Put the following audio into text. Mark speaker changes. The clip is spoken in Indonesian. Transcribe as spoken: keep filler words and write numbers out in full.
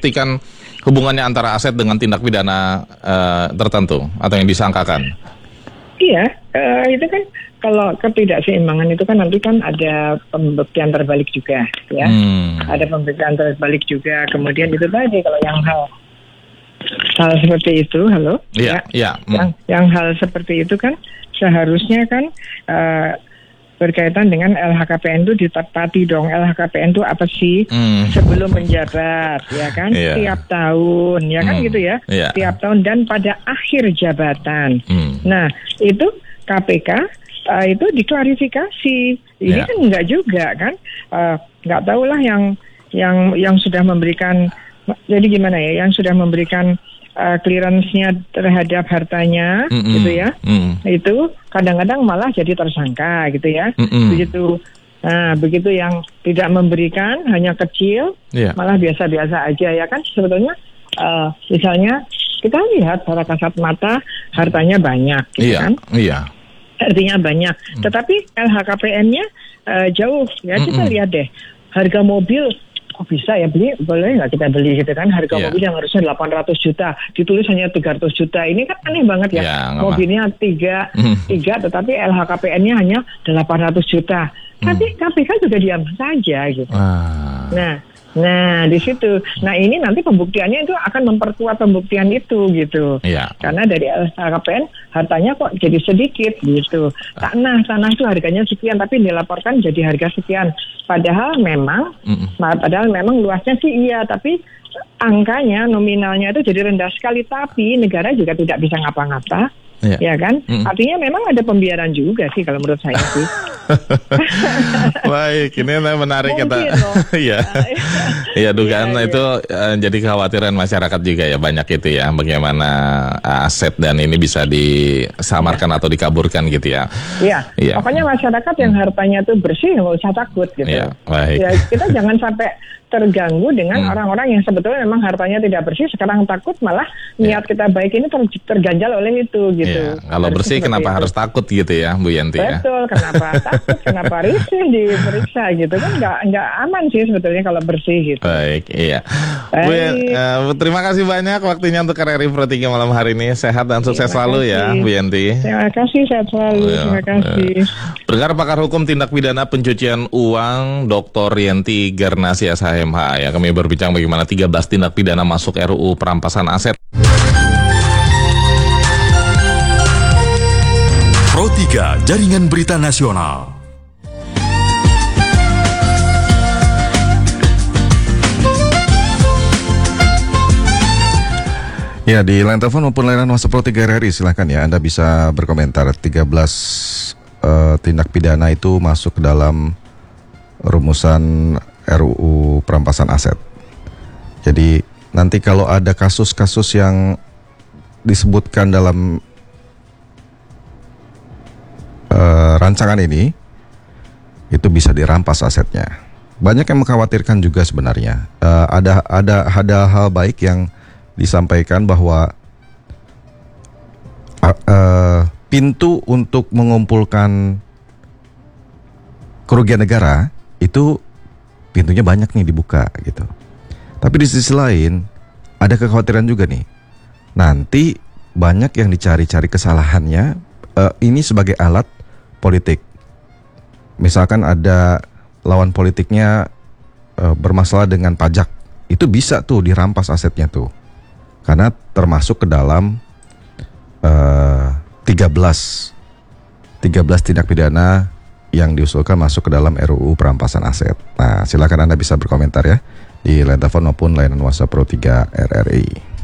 Speaker 1: membuktikan hubungannya antara aset dengan tindak pidana uh, tertentu atau yang disangkakan.
Speaker 2: Iya, uh, itu kan kalau ketidakseimbangan itu kan nanti kan ada pembuktian terbalik juga, ya. Hmm. Ada pembuktian terbalik juga. Kemudian itu tadi kalau yang hal hal seperti itu, halo,
Speaker 1: iya,
Speaker 2: ya,
Speaker 1: iya. Hmm.
Speaker 2: Yang yang hal seperti itu kan seharusnya kan uh, berkaitan dengan L H K P N itu ditepati dong. L H K P N itu apa sih? Hmm. Sebelum menjabat, ya kan? Yeah. Tiap tahun, ya kan hmm. gitu ya? Yeah. Tiap tahun dan pada akhir jabatan. Hmm. Nah, itu K P K uh, itu diklarifikasi. Ini yeah. kan enggak juga kan? Uh, enggak tahulah yang yang yang sudah memberikan. Jadi gimana ya? Yang sudah memberikan Uh, clearance-nya terhadap hartanya, mm-hmm. gitu ya, mm. itu kadang-kadang malah jadi tersangka, gitu ya, mm-hmm. begitu, nah begitu yang tidak memberikan hanya kecil, yeah. malah biasa-biasa aja ya kan sebetulnya, uh, misalnya kita lihat secara kasat mata hartanya banyak, gitu yeah. kan, yeah. artinya banyak, mm. tetapi L H K P N-nya uh, jauh, ya mm-hmm. kita lihat deh harga mobil. Kok bisa ya beli, boleh nggak kita beli gitu kan, harga yeah. mobil yang harusnya delapan ratus juta ditulis hanya tiga ratus juta, ini kan aneh banget ya, yeah, mobilnya tiga, tiga tetapi L H K P N-nya hanya delapan ratus juta, mm. tapi K P K juga diam saja gitu. ah. nah Nah, di situ. Nah, ini nanti pembuktiannya itu akan memperkuat pembuktian itu gitu. Iya. Karena dari L H K P N hartanya kok jadi sedikit gitu. Tanah, tanah itu harganya sekian tapi dilaporkan jadi harga sekian. Padahal memang Mm-mm. padahal memang luasnya sih iya, tapi angkanya nominalnya itu jadi rendah sekali, tapi negara juga tidak bisa ngapa-ngapa. Ya, ya kan? Mm. Artinya memang ada pembiaran juga sih kalau menurut saya sih.
Speaker 1: Baik, ini menarik kata. Iya. Iya, dugaan ya, itu ya. Jadi kekhawatiran masyarakat juga ya, banyak itu ya, bagaimana aset dan ini bisa disamarkan ya. Atau dikaburkan gitu ya.
Speaker 2: Iya. Ya. Pokoknya masyarakat yang hartanya itu bersih nggak usah takut gitu. Ya, baik. Ya, kita jangan sampai terganggu dengan hmm. orang-orang yang sebetulnya memang hartanya tidak bersih, sekarang takut malah niat ya. Kita baik ini ter- terganjal oleh itu gitu. Ya.
Speaker 1: Kalau bersih kenapa itu. Harus takut gitu ya, Bu Yanti?
Speaker 2: Betul, ya? Kenapa takut, kenapa risih diperiksa gitu kan, nggak nggak aman sih sebetulnya kalau bersih gitu.
Speaker 1: Baik, iya. Baik. Bu, uh, terima kasih banyak waktunya untuk R R I Pro tiga malam hari ini, sehat dan sukses terima selalu kasih. Ya, Bu Yanti.
Speaker 2: Terima kasih, sehat selalu. Ya, terima kasih.
Speaker 1: Ya. Pendengar pakar hukum tindak pidana pencucian uang, Doktor Rianti Garnasya S H M H ya, kami berbincang bagaimana tiga belas tindak pidana masuk R U U perampasan aset.
Speaker 3: Pro tiga Jaringan Berita Nasional.
Speaker 4: Ya, di line telepon maupun layanan WhatsApp Pro tiga R R I silahkan ya, Anda bisa berkomentar. tiga belas uh, tindak pidana itu masuk ke dalam rumusan R U U perampasan aset. Jadi nanti kalau ada kasus-kasus yang disebutkan dalam uh, rancangan ini, itu bisa dirampas asetnya. Banyak yang mengkhawatirkan juga sebenarnya. Uh, ada ada ada hal baik yang disampaikan bahwa uh, uh, pintu untuk mengumpulkan kerugian negara itu pintunya banyak nih dibuka gitu. Tapi di sisi lain ada kekhawatiran juga nih. Nanti banyak yang dicari-cari kesalahannya uh, ini sebagai alat politik. Misalkan ada lawan politiknya uh, bermasalah dengan pajak, itu bisa tuh dirampas asetnya tuh. Karena termasuk ke dalam uh, tiga belas tindak pidana yang diusulkan masuk ke dalam R U U perampasan aset. Nah, silakan Anda bisa berkomentar ya di line telepon maupun layanan WhatsApp Pro tiga R R I.